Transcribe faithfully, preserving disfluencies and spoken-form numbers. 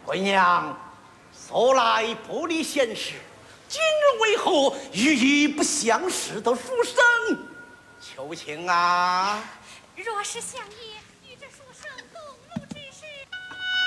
贵娘素来不理闲事，今日为何与一不相识的书生求情啊？ 若是相爷与这书生共入